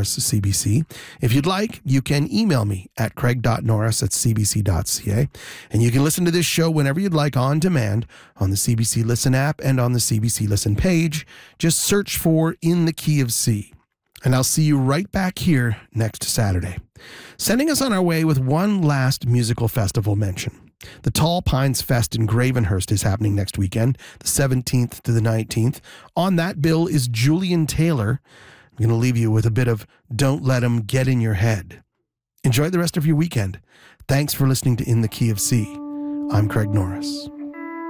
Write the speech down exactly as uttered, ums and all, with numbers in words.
cbc. If you'd like, you can email me at craig.norris at cbc.ca. And you can listen to this show whenever you'd like on demand on the C B C Listen app and on the C B C Listen page. Just search for In the Key of C. And I'll see you right back here next Saturday. Sending us on our way with one last musical festival mention. The Tall Pines Fest in Gravenhurst is happening next weekend, the seventeenth to the nineteenth. On that bill is Julian Taylor. I'm going to leave you with a bit of Don't Let 'Em Get in Your Head. Enjoy the rest of your weekend. Thanks for listening to In the Key of C. I'm Craig Norris.